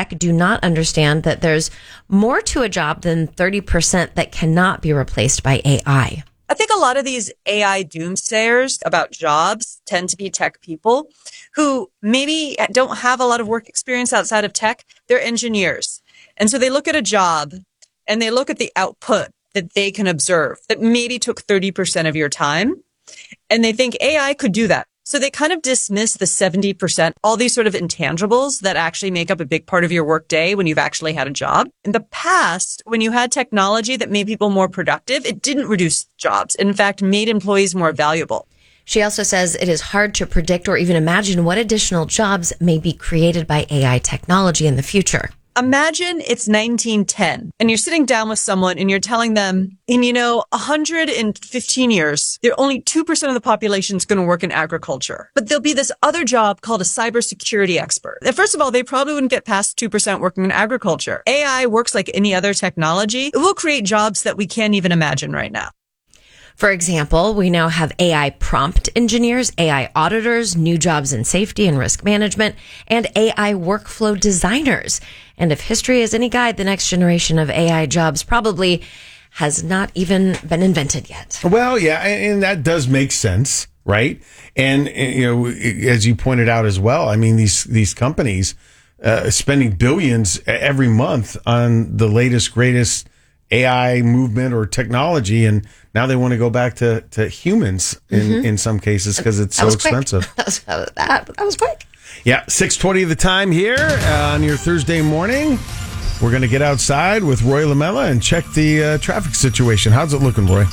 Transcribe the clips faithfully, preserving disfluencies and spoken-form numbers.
tech do not understand that there's more to a job than thirty percent that cannot be replaced by A I. I think a lot of these A I doomsayers about jobs tend to be tech people who maybe don't have a lot of work experience outside of tech. They're engineers. And so they look at a job and they look at the output that they can observe that maybe took thirty percent of your time. And they think A I could do that. So they kind of dismiss the seventy percent, all these sort of intangibles that actually make up a big part of your work day when you've actually had a job. In the past, when you had technology that made people more productive, it didn't reduce jobs. In fact, made employees more valuable. She also says it is hard to predict or even imagine what additional jobs may be created by A I technology in the future. Imagine it's nineteen ten and you're sitting down with someone and you're telling them in, you know, one hundred fifteen years, there only two percent of the population is going to work in agriculture. But there'll be this other job called a cybersecurity expert. And first of all, they probably wouldn't get past two percent working in agriculture. A I works like any other technology. It will create jobs that we can't even imagine right now. For example, we now have A I prompt engineers, A I auditors, new jobs in safety and risk management, and A I workflow designers. And if history is any guide, the next generation of A I jobs probably has not even been invented yet. Well, yeah, and that does make sense, right? And, you know, as you pointed out as well, I mean, these, these companies uh, spending billions every month on the latest, greatest A I movement or technology, and now they want to go back to, to humans in, mm-hmm. in some cases because it's so expensive. That was, that, that was quick. Yeah, six twenty the time here uh, on your Thursday morning. We're going to get outside with Roy Lamella and check the uh, traffic situation. How's it looking, Roy?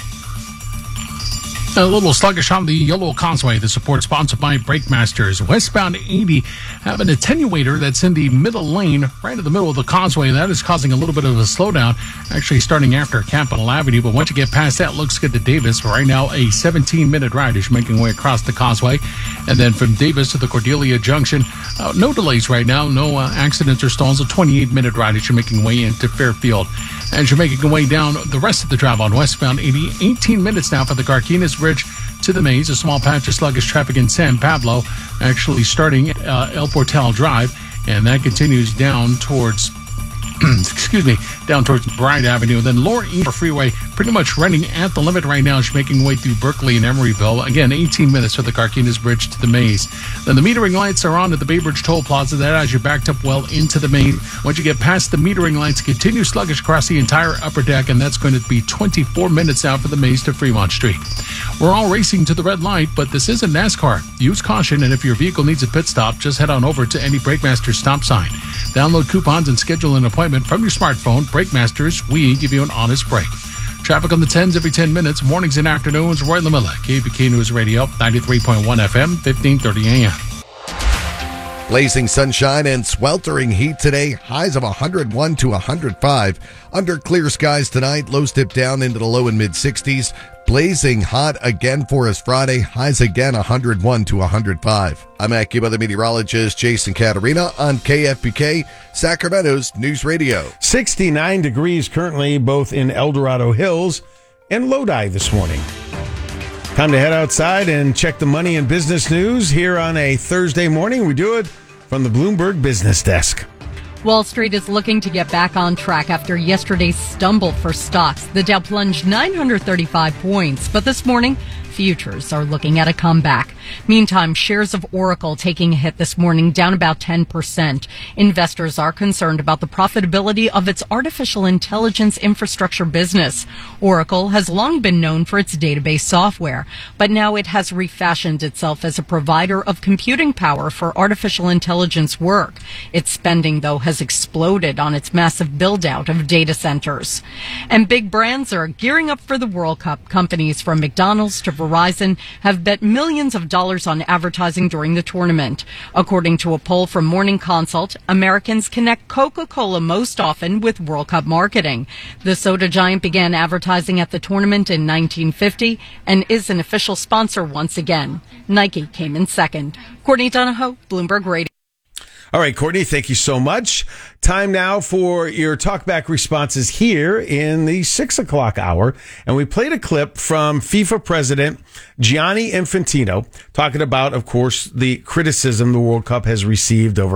A little sluggish on the Yellow Causeway. The support sponsored by Brake Masters. Westbound eighty have an attenuator that's in the middle lane, right in the middle of the causeway. That is causing a little bit of a slowdown, actually starting after Capitol Avenue. But once you get past that, looks good to Davis. Right now, a seventeen-minute ride is making way across the causeway. And then from Davis to the Cordelia Junction, uh, no delays right now. No uh, accidents or stalls. A twenty-eight-minute ride as you're making way into Fairfield. As you're making your way down the rest of the travel on westbound eighty, eighteen minutes now for the Carquinez Bridge to the Maze. A small patch of sluggish traffic in San Pablo, actually starting at uh, El Portal Drive, and that continues down towards, excuse me, down towards Bryant Avenue. And then Lower East Freeway pretty much running at the limit right now. She's making way through Berkeley and Emeryville. Again, eighteen minutes for the Carquinez Bridge to the Maze. Then the metering lights are on at the Bay Bridge Toll Plaza. That has you backed up well into the Maze. Once you get past the metering lights, continue sluggish across the entire upper deck, and that's going to be twenty-four minutes out for the Maze to Fremont Street. We're all racing to the red light, but this isn't NASCAR. Use caution, and if your vehicle needs a pit stop, just head on over to any BrakeMasters stop sign. Download coupons and schedule an appointment from your smartphone. BrakeMasters, we give you an honest break. Traffic on the tens every ten minutes, mornings and afternoons. Roy Lamella, K B K News Radio, ninety-three point one F M, fifteen thirty A M. Blazing sunshine and sweltering heat today. Highs of one hundred one to one hundred five. Under clear skies tonight, lows dip down into the low and mid sixties. Blazing hot again for us Friday. Highs again one hundred one to one hundred five. I'm AccuWeather meteorologist Jason Caterina on K F B K, Sacramento's News Radio. sixty-nine degrees currently both in El Dorado Hills and Lodi this morning. Time to head outside and check the money and business news here on a Thursday morning. We do it from the Bloomberg Business Desk. Wall Street is looking to get back on track after yesterday's stumble for stocks. The Dow plunged nine hundred thirty-five points, but this morning, futures are looking at a comeback. Meantime, shares of Oracle taking a hit this morning, down about ten percent. Investors are concerned about the profitability of its artificial intelligence infrastructure business. Oracle has long been known for its database software, but now it has refashioned itself as a provider of computing power for artificial intelligence work. Its spending, though, has exploded on its massive build-out of data centers. And big brands are gearing up for the World Cup. Companies from McDonald's to Verizon have bet millions of dollars on advertising during the tournament. According to a poll from Morning Consult, Americans connect Coca-Cola most often with World Cup marketing. The soda giant began advertising at the tournament in nineteen fifty and is an official sponsor once again. Nike came in second. Courtney Donahoe, Bloomberg Radio. All right, Courtney, thank you so much. Time now for your talkback responses here in the six o'clock hour. And we played a clip from FIFA president Gianni Infantino talking about, of course, the criticism the World Cup has received over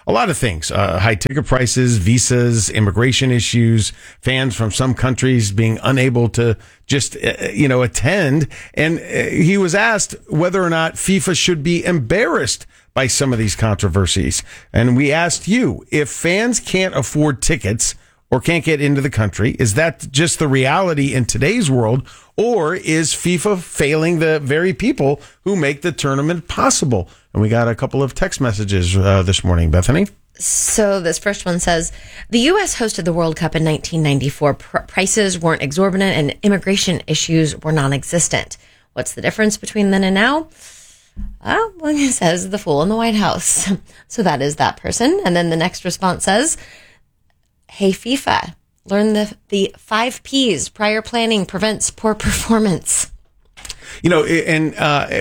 a lot of things, uh, high ticket prices, visas, immigration issues, fans from some countries being unable to just, uh, you know, attend. And uh, he was asked whether or not FIFA should be embarrassed by some of these controversies. And we asked you, if fans can't afford tickets or can't get into the country, is that just the reality in today's world? Or is FIFA failing the very people who make the tournament possible? And we got a couple of text messages uh, this morning, Bethany. So this first one says, the U S hosted the World Cup in nineteen ninety-four. Pr- prices weren't exorbitant and immigration issues were non-existent. What's the difference between then and now? Well, it says the fool in the White House. So that is that person. And then the next response says, hey, FIFA, learn the, the five P's. Prior planning prevents poor performance. You know, and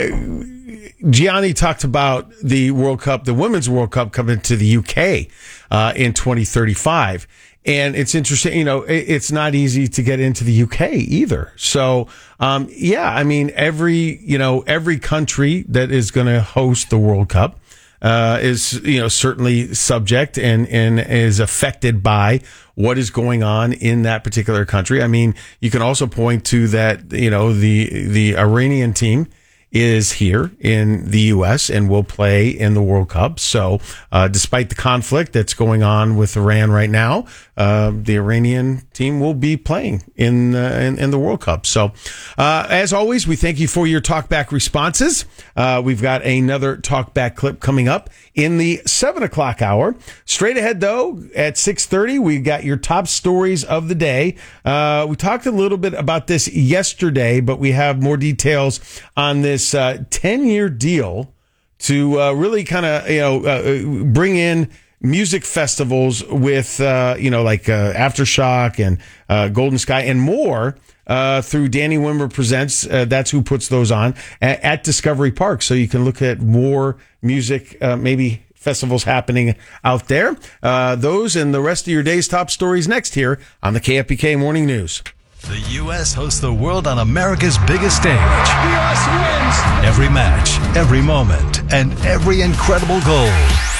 uh, Gianni talked about the World Cup, the Women's World Cup coming to the U K uh, in twenty thirty-five. And it's interesting, you know, it's not easy to get into the U K either. So, um, yeah, I mean, every, you know, every country that is going to host the World Cup uh, is, you know, certainly subject and, and is affected by what is going on in that particular country. I mean, you can also point to that, you know, the, the Iranian team is here in the U S and will play in the World Cup. So, uh, despite the conflict that's going on with Iran right now, uh, the Iranian team will be playing in, uh, in, in the World Cup. So, uh, as always, we thank you for your talkback responses. Uh, we've got another talkback clip coming up in the seven o'clock hour. Straight ahead, though, at six thirty, we got your top stories of the day. Uh, we talked a little bit about this yesterday, but we have more details on this This uh, ten-year deal to uh, really kind of, you know, uh, bring in music festivals with, uh, you know, like uh, Aftershock and uh, Golden Sky and more uh, through Danny Wimmer Presents. Uh, that's who puts those on at, at Discovery Park. So you can look at more music, uh, maybe festivals happening out there. Uh, those and the rest of your day's top stories next here on the K F B K Morning News. The U S hosts the world on America's biggest stage. The U S wins! Every match, every moment, and every incredible goal.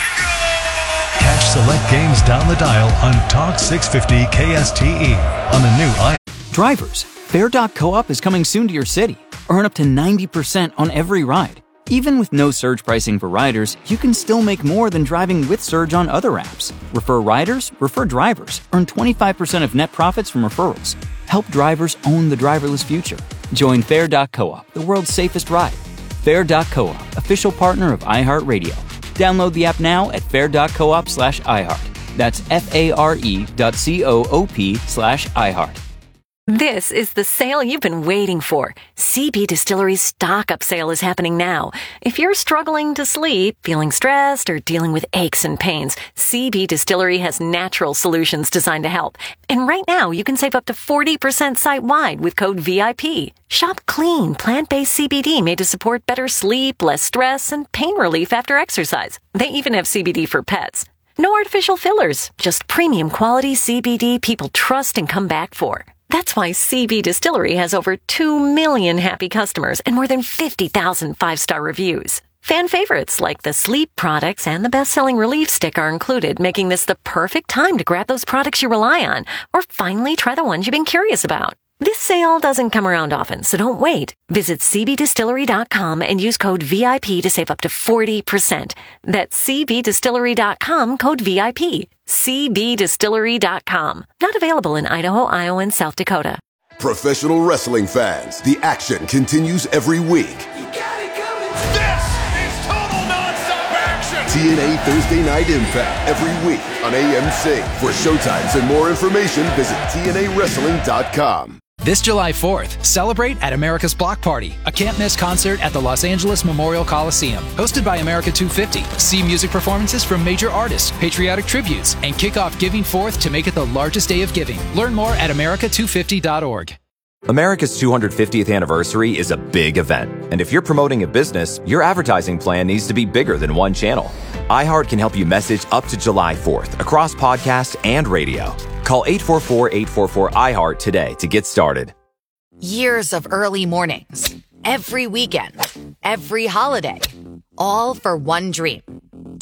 Catch select games down the dial on Talk six fifty K S T E on the new I. Drivers, Fair dot Co-op is coming soon to your city. Earn up to ninety percent on every ride. Even with no surge pricing for riders, you can still make more than driving with Surge on other apps. Refer riders, refer drivers. Earn twenty-five percent of net profits from referrals. Help drivers own the driverless future. Join Fair dot Co-op, the world's safest ride. Fair dot Co-op, official partner of iHeartRadio. Download the app now at fair dot coop slash iHeart. That's F-A-R-E dot C-O-O-P slash iHeart. This is the sale you've been waiting for. C B Distillery's stock up sale is happening now. If you're struggling to sleep, feeling stressed, or dealing with aches and pains, C B Distillery has natural solutions designed to help. And right now, you can save up to forty percent site-wide with code V I P. Shop clean, plant-based C B D made to support better sleep, less stress, and pain relief after exercise. They even have C B D for pets. No artificial fillers, just premium quality C B D people trust and come back for. That's why C B Distillery has over two million happy customers and more than fifty thousand five-star reviews. Fan favorites like the sleep products and the best-selling relief stick are included, making this the perfect time to grab those products you rely on or finally try the ones you've been curious about. This sale doesn't come around often, so don't wait. Visit C B distillery dot com and use code V I P to save up to forty percent. That's C B distillery dot com, code V I P. C B distillery dot com. Not available in Idaho, Iowa, and South Dakota. Professional wrestling fans, the action continues every week. You got it coming. This is total nonstop action. T N A Thursday Night Impact every week on A M C. For showtimes and more information, visit T N A wrestling dot com. This July fourth, celebrate at America's Block Party, a can't-miss concert at the Los Angeles Memorial Coliseum. Hosted by America two fifty. See music performances from major artists, patriotic tributes, and kick off Giving Fourth to make it the largest day of giving. Learn more at america two fifty dot org. America's two hundred fiftieth anniversary is a big event. And if you're promoting a business, your advertising plan needs to be bigger than one channel. iHeart can help you message up to July fourth across podcasts and radio. Call eight four four, eight four four, I heart today to get started. Years of early mornings, every weekend, every holiday, all for one dream.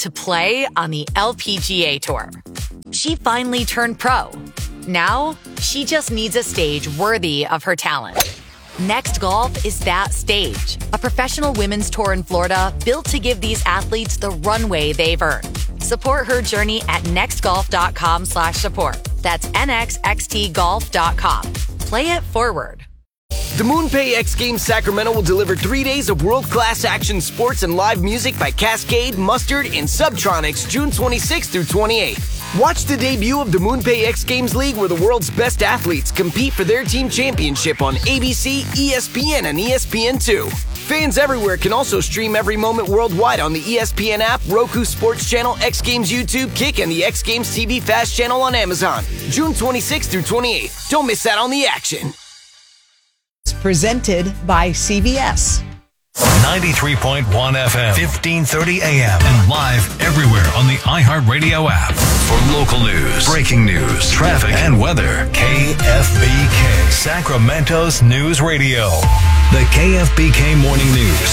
to play on the L P G A Tour. She finally turned pro. Now, she just needs a stage worthy of her talent. Next Golf is that stage, a professional women's tour in Florida built to give these athletes the runway they've earned. Support her journey at nextgolf.com slash support. That's nxxt golf dot com. Play it forward. The MoonPay X Games Sacramento will deliver three days of world-class action sports and live music by Cascade, Mustard, and Subtronics June twenty-sixth through twenty-eighth. Watch the debut of the MoonPay X Games League where the world's best athletes compete for their team championship on A B C, E S P N, and E S P N two. Fans everywhere can also stream every moment worldwide on the E S P N app, Roku Sports Channel, X Games YouTube, Kick, and the X Games T V Fast channel on Amazon. June twenty-sixth through twenty-eighth. Don't miss out on the action. It's presented by C V S. ninety-three point one F M, fifteen thirty A M, and live everywhere on the iHeartRadio app. For local news, breaking news, traffic, and weather, K F B K, Sacramento's News Radio. The K F B K Morning News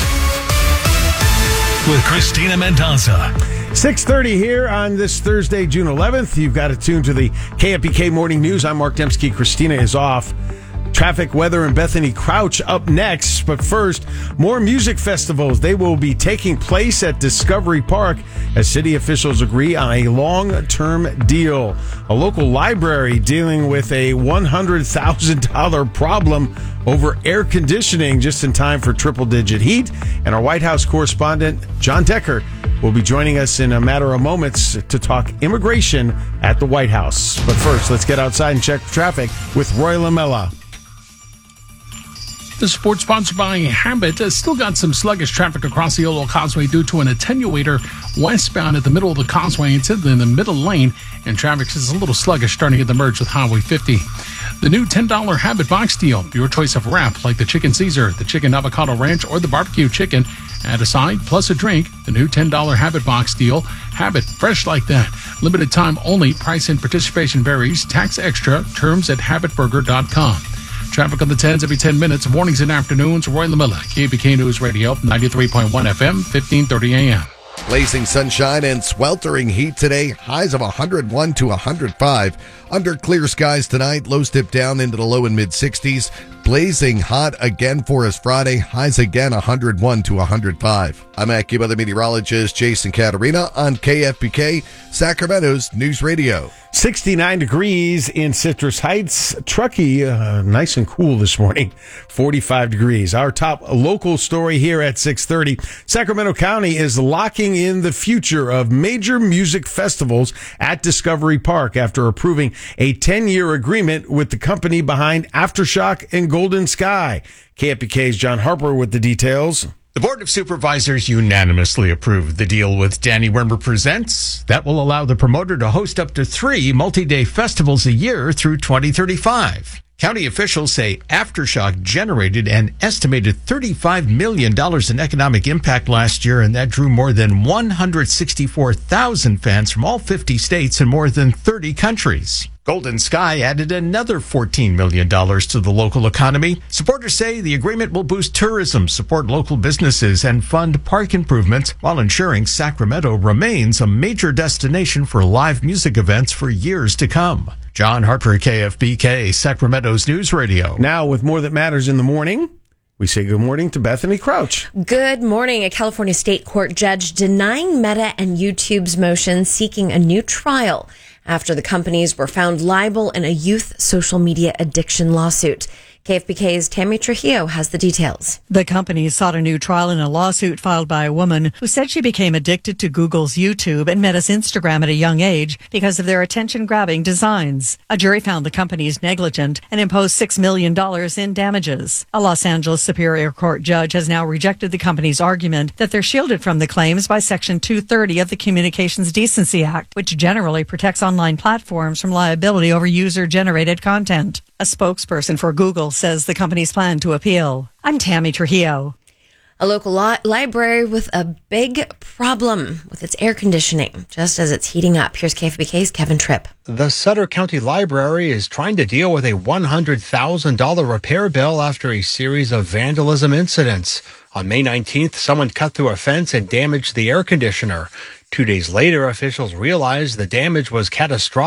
with Christina Mendoza. six thirty here on this Thursday, June eleventh. You've got to tune to the K F B K Morning News. I'm Mark Dembski. Christina is off. Traffic, weather, and Bethany Crouch up next. But first, more music festivals. They will be taking place at Discovery Park as city officials agree on a long-term deal. A local library dealing with a one hundred thousand dollars problem over air conditioning just in time for triple-digit heat. And our White House correspondent, John Decker, will be joining us in a matter of moments to talk immigration at the White House. But first, let's get outside and check traffic with Roy Lamella. The sports sponsored by Habit has still got some sluggish traffic across the Yolo Causeway due to an attenuator westbound at the middle of the causeway. It's in the middle lane, and traffic is a little sluggish starting at the merge with Highway fifty. The new ten dollars Habit box deal, your choice of wrap like the Chicken Caesar, the Chicken Avocado Ranch, or the Barbecue Chicken. Add a side plus a drink. The new ten dollars Habit box deal. Habit, fresh like that. Limited time only. Price and participation varies. Tax extra. Terms at habit burger dot com. Traffic on the tens every ten minutes, mornings and afternoons. Roy Lamella, K B K News Radio, ninety-three point one F M, fifteen thirty A M. Blazing sunshine and sweltering heat today. Highs of one hundred one to one hundred five. Under clear skies tonight. Lows dip down into the low and mid sixties. Blazing hot again for us Friday. Highs again one hundred one to one hundred five. I'm AccuWeather meteorologist Jason Caterina on K F B K, Sacramento's News Radio. sixty-nine degrees in Citrus Heights. Truckee, uh, nice and cool this morning. forty-five degrees. Our top local story here at six thirty. Sacramento County is locking in the future of major music festivals at Discovery Park after approving a ten-year agreement with the company behind Aftershock and Golden Sky. K F B K's John Harper with the details. The Board of Supervisors unanimously approved the deal with Danny Wimmer Presents. That will allow the promoter to host up to three multi-day festivals a year through twenty thirty-five. County officials say Aftershock generated an estimated thirty-five million dollars in economic impact last year, and that drew more than one hundred sixty-four thousand fans from all fifty states and more than thirty countries. Golden Sky added another fourteen million dollars to the local economy. Supporters say the agreement will boost tourism, support local businesses, and fund park improvements while ensuring Sacramento remains a major destination for live music events for years to come. John Harper, K F B K, Sacramento's News Radio. Now, with more that matters in the morning, we say good morning to Bethany Crouch. Good morning. A California state court judge denying Meta and YouTube's motion seeking a new trial after the companies were found liable in a youth social media addiction lawsuit. K F B K's Tammy Trujillo has the details. The companies sought a new trial in a lawsuit filed by a woman who said she became addicted to Google's YouTube and Meta's Instagram at a young age because of their attention-grabbing designs. A jury found the companies negligent and imposed six million dollars in damages. A Los Angeles Superior Court judge has now rejected the company's argument that they're shielded from the claims by Section two thirty of the Communications Decency Act, which generally protects online platforms from liability over user-generated content. A spokesperson for Google says the companies plan to appeal. I'm Tammy Trujillo. A local li- library with a big problem with its air conditioning, just as it's heating up. Here's K F B K's Kevin Tripp. The Sutter County Library is trying to deal with a one hundred thousand dollars repair bill after a series of vandalism incidents. On May nineteenth, someone cut through a fence and damaged the air conditioner. Two days later, officials realized the damage was catastrophic.